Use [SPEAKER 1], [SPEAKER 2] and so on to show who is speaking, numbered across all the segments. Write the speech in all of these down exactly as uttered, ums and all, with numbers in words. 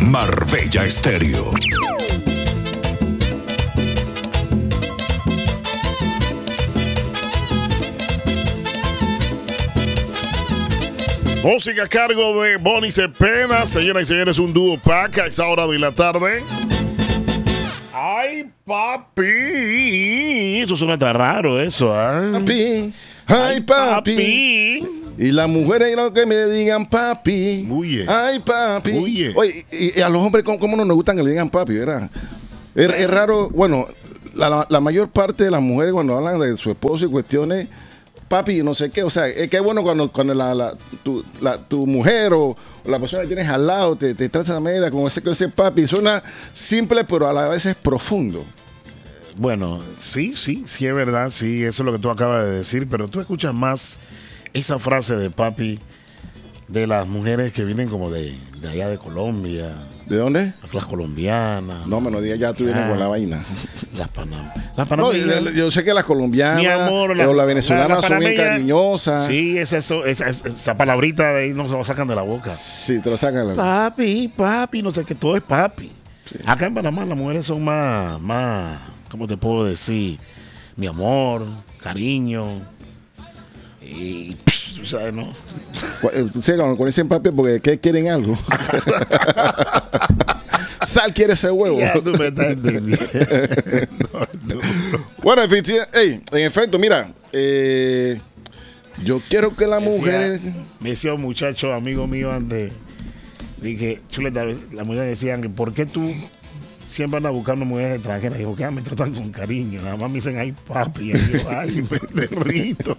[SPEAKER 1] Marbella Estéreo.
[SPEAKER 2] Música a cargo de Bonnie Cepeda. Señoras y señores, un dúo pack a esa hora de la tarde. ¡Ay, papi! Eso suena tan raro, eso, ¿eh?
[SPEAKER 3] Papi, ay, papi. papi. Y las mujeres lo que me digan papi.
[SPEAKER 2] Uy,
[SPEAKER 3] ay, papi.
[SPEAKER 2] Uy.
[SPEAKER 3] Oye, y, y a los hombres, ¿cómo, cómo no nos gustan que le digan papi, verdad? Es, es raro, bueno, la, la, la mayor parte de las mujeres cuando hablan de su esposo y cuestiones, papi, no sé qué, o sea, es que es bueno cuando, cuando la, la, tu, la, tu mujer o la persona que tienes al lado te, te trata de esa manera, como ese, ese papi, suena simple, pero a la vez es profundo.
[SPEAKER 2] Bueno, sí, sí, sí es verdad, sí, eso es lo que tú acabas de decir, pero tú escuchas más esa frase de papi de las mujeres que vienen como de, de allá de Colombia.
[SPEAKER 3] ¿De dónde?
[SPEAKER 2] Las colombianas.
[SPEAKER 3] No, me no digas, ya tú vienes ah, con la vaina.
[SPEAKER 2] Las panameñas. Las panameñas.
[SPEAKER 3] No, yo, yo sé que las colombianas, mi amor, la, o la venezolana la, la son bien cariñosas.
[SPEAKER 2] Sí, es eso, esa, esa palabrita de ahí no se lo sacan de la boca.
[SPEAKER 3] Sí, te lo sacan de la boca.
[SPEAKER 2] Papi, papi, no sé qué, todo es papi. Sí. Acá en Panamá las mujeres son más, más, ¿cómo te puedo decir? Mi amor, cariño. Y, tú sabes, ¿no?
[SPEAKER 3] Sí, cuando dicen papi, porque ¿qué quieren algo? Sal quiere ese huevo.
[SPEAKER 2] Ya tú me estás entendiendo.
[SPEAKER 3] Bueno, en fin, hey, en efecto, mira, eh, yo quiero que las mujeres.
[SPEAKER 2] Me decía un muchacho, amigo mío, antes, dije, chuleta, las mujeres decían que ¿por qué tú siempre andas buscando mujeres extranjeras? Dijo, que me tratan con cariño. Nada más me dicen, ay, papi. Y yo, ay, me derrito.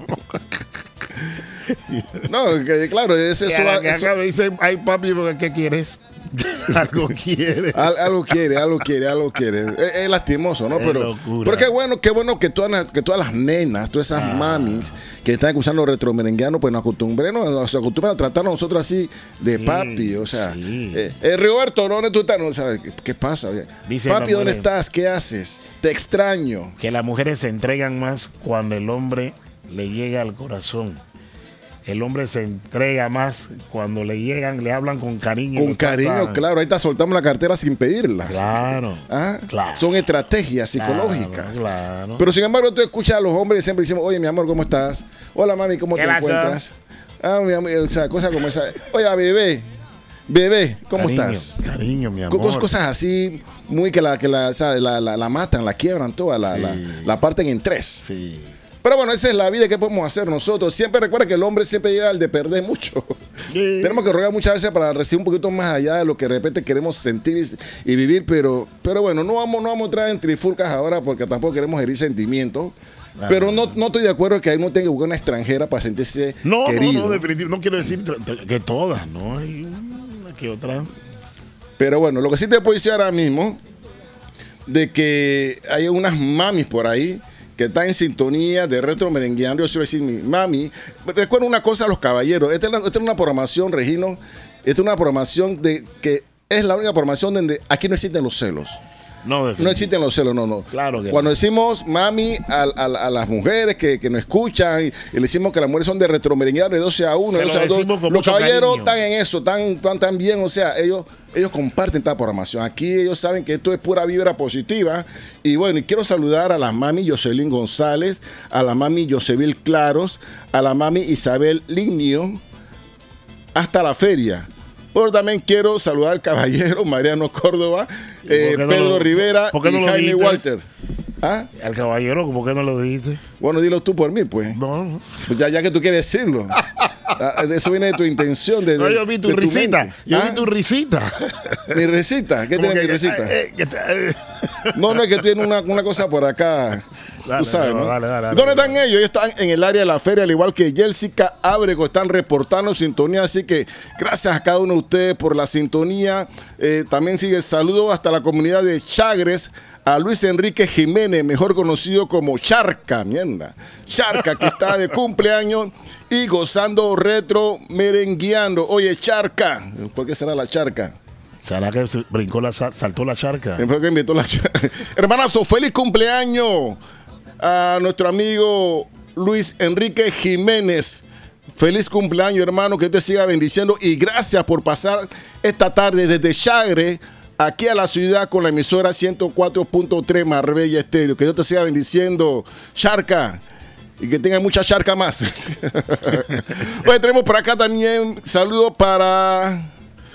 [SPEAKER 3] No, que, claro, es eso.
[SPEAKER 2] Que acá me dicen, ay, papi, porque ¿qué quieres? algo quiere.
[SPEAKER 3] Al, algo quiere, algo quiere, algo quiere. Es, es lastimoso, ¿no? Es pero, pero qué bueno, qué bueno que todas, que todas las nenas, todas esas ah. mamis que están escuchando retromerengueano, pues nos acostumbremos, nos acostumbran a tratarnos nosotros así de sí, papi. O sea, sí. eh, eh, Roberto, ¿dónde tú estás? No sabes qué, qué pasa. Dice papi, ¿dónde estás? ¿Qué haces? Te extraño.
[SPEAKER 2] Que las mujeres se entregan más cuando el hombre le llega al corazón. El hombre se entrega más cuando le llegan, le hablan con cariño.
[SPEAKER 3] Con cariño, tratan. Claro. Ahorita soltamos la cartera sin pedirla.
[SPEAKER 2] Claro,
[SPEAKER 3] ¿Ah?
[SPEAKER 2] claro.
[SPEAKER 3] Son estrategias psicológicas.
[SPEAKER 2] Claro, claro.
[SPEAKER 3] Pero sin embargo, tú escuchas a los hombres y siempre decimos, oye, mi amor, ¿cómo estás? Hola, mami, ¿cómo te encuentras? Ah, mi amor, o sea, cosas como esa. Oye, bebé, bebé, ¿cómo
[SPEAKER 2] cariño,
[SPEAKER 3] estás?
[SPEAKER 2] Cariño, mi amor.
[SPEAKER 3] Cosas, cosas así, muy que la, que la, o sea, la, la, la matan, la quiebran toda, la, sí. la, la parten en tres.
[SPEAKER 2] Sí.
[SPEAKER 3] Pero bueno, esa es la vida que podemos hacer nosotros. Siempre recuerda que el hombre siempre llega al de perder mucho. Sí. Tenemos que rogar muchas veces para recibir un poquito más allá de lo que de repente queremos sentir y, y vivir. Pero, pero bueno, no vamos, no vamos a entrar en trifulcas ahora porque tampoco queremos herir sentimientos. Ah, pero no, no estoy de acuerdo que ahí no tenga que buscar una extranjera para sentirse
[SPEAKER 2] no,
[SPEAKER 3] querido.
[SPEAKER 2] No, no, definitivamente. No quiero decir que todas, ¿no? Hay una que otra.
[SPEAKER 3] Pero bueno, lo que sí te puedo decir ahora mismo, de que hay unas mamis por ahí que está en sintonía de retro merengueando. Yo soy decir, mi mami, recuerda una cosa a los caballeros, esta es, esta es una programación, Regino, esta es una programación de que es la única programación donde aquí no existen los celos.
[SPEAKER 2] No,
[SPEAKER 3] no existen los celos, no, no.
[SPEAKER 2] Claro que
[SPEAKER 3] Cuando
[SPEAKER 2] no.
[SPEAKER 3] decimos mami a, a, a las mujeres que, que nos escuchan y, y le decimos que las mujeres son de retromerenguear de doce a uno, de doce a dos, los caballeros están en eso, están tan, tan bien, o sea, ellos ellos comparten esta programación. Aquí ellos saben que esto es pura vibra positiva. Y bueno, y quiero saludar a la mami Jocelyn González, a la mami Josevil Claros, a la mami Isabel Lignio, hasta la feria. Pero también quiero saludar al caballero Mariano Córdoba, eh, no Pedro lo, Rivera y no Jaime dijiste? Walter. ¿Ah?
[SPEAKER 2] Al caballero, ¿por qué no lo dijiste?
[SPEAKER 3] Bueno, dilo tú por mí, pues.
[SPEAKER 2] No, no.
[SPEAKER 3] Pues ya, ya que tú quieres decirlo. Eso viene de tu intención. De,
[SPEAKER 2] no, yo vi tu risita. Tu yo ¿Ah? vi tu risita.
[SPEAKER 3] ¿Mi risita? ¿Qué tiene mi risita? Eh, eh, eh. No, no, es que tienes una, una cosa por acá. Dale, tú sabes, ¿no? Dale, dale, dale, ¿Dónde dale, están dale. ellos? Ellos están en el área de la feria, al igual que Jessica Ábrego, están reportando sintonía. Así que gracias a cada uno de ustedes por la sintonía. Eh, también sigue el saludo hasta la comunidad de Chagres, a Luis Enrique Jiménez, mejor conocido como Charca, mierda. Charca, que está de cumpleaños y gozando retro merengueando. Oye, Charca, ¿por qué será la Charca?
[SPEAKER 2] ¿Será que brincó la, saltó la charca?
[SPEAKER 3] Fue que invitó la charca. Hermanazo, feliz cumpleaños a nuestro amigo Luis Enrique Jiménez. Feliz cumpleaños, hermano, que te siga bendiciendo y gracias por pasar esta tarde desde Chagre aquí a la ciudad con la emisora ciento cuatro punto tres Marbella Estéreo. Que Dios te siga bendiciendo, Charca, y que tenga mucha charca más. Bueno, tenemos por acá también saludos para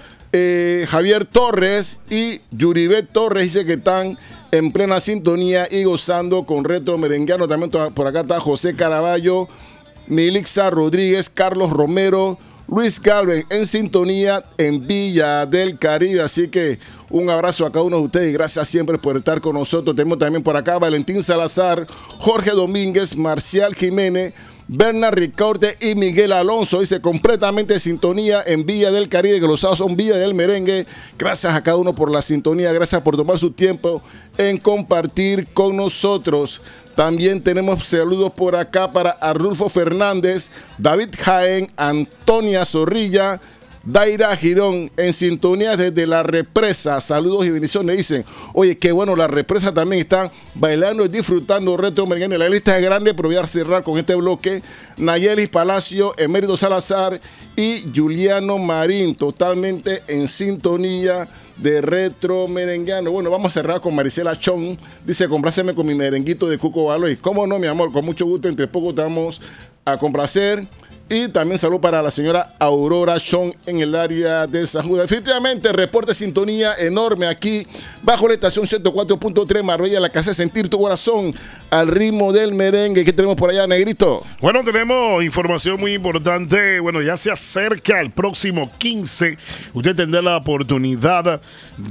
[SPEAKER 3] eh, Javier Torres y Yuribet Torres, dice que están en plena sintonía y gozando con Retro Merengueano. También por acá está José Caraballo, Milixa Rodríguez, Carlos Romero, Luis Galvez en sintonía en Villa del Caribe. Así que un abrazo a cada uno de ustedes y gracias siempre por estar con nosotros. Tenemos también por acá Valentín Salazar, Jorge Domínguez, Marcial Jiménez, Bernard Ricaurte y Miguel Alonso. Dice completamente en sintonía en Villa del Caribe, que los sábados son Villa del Merengue. Gracias a cada uno por la sintonía, gracias por tomar su tiempo en compartir con nosotros. También tenemos saludos por acá para Arnulfo Fernández, David Jaén, Antonia Zorrilla, Daira Girón, en sintonía desde La Represa. Saludos y bendiciones. Dicen, oye, qué bueno, La Represa también están bailando y disfrutando Retro Merengue. La lista es grande, pero voy a cerrar con este bloque. Nayelis Palacio, Emérito Salazar y Juliano Marín, totalmente en sintonía de Retro Merengueano. Bueno, vamos a cerrar con Maricela Chong. Dice, compláceme con mi merenguito de Cuco Baloy. ¿Cómo no, mi amor? Con mucho gusto, entre poco te vamos a complacer. Y también saludo para la señora Aurora Chong en el área de San Judas. Efectivamente, reporte sintonía enorme aquí bajo la estación ciento cuatro punto tres Marbella, la casa de sentir tu corazón al ritmo del merengue. ¿Qué tenemos por allá, Negrito?
[SPEAKER 2] Bueno, tenemos información muy importante. Bueno, ya se acerca el próximo quince. Usted tendrá la oportunidad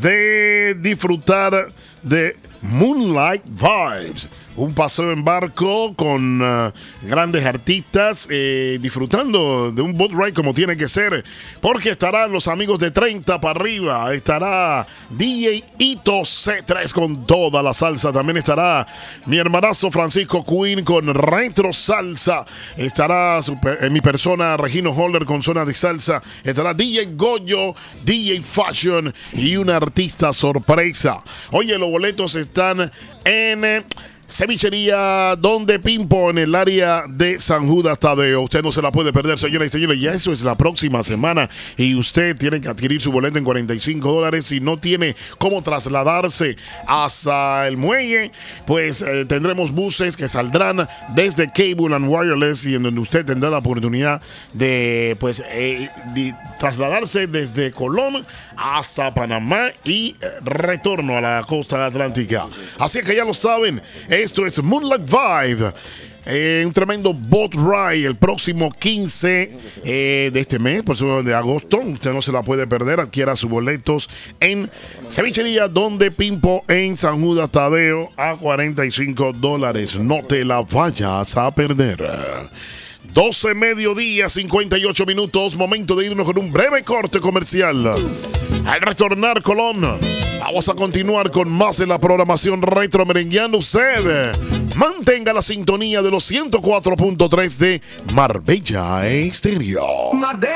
[SPEAKER 2] de disfrutar de Moonlight Vibes. Un paseo en barco con uh, grandes artistas eh, disfrutando de un boat ride como tiene que ser, porque estarán los amigos de treinta para arriba, estará D J Ito C tres con toda la salsa, también estará mi hermanazo Francisco Queen con Retro Salsa, estará su, en mi persona Regino Holder con zona de salsa, estará D J Goyo, D J Fashion y una artista sorpresa. Oye, los boletos están en Cevichería Donde Pimpo en el área de San Judas Tadeo. Usted no se la puede perder, señoras y señores. Ya eso es la próxima semana y usted tiene que adquirir su boleto en cuarenta y cinco dólares. Si no tiene cómo trasladarse hasta el muelle, pues eh, tendremos buses que saldrán desde Cable and Wireless y en donde usted tendrá la oportunidad de pues eh, de trasladarse desde Colón hasta Panamá y eh, retorno a la costa atlántica. Así que ya lo saben, esto es Moonlight Vibe. Eh, un tremendo boat ride el próximo quince eh, de este mes, por supuesto de agosto. Usted no se la puede perder. Adquiera sus boletos en Cevichería Donde Pimpo en San Judas Tadeo a cuarenta y cinco dólares. No te la vayas a perder. doce mediodía, cincuenta y ocho minutos. Momento de irnos con un breve corte comercial. Al retornar, Colón, vamos a continuar con más en la programación Retro Merengueando. Usted mantenga la sintonía de los ciento cuatro punto tres de Marbella Estéreo.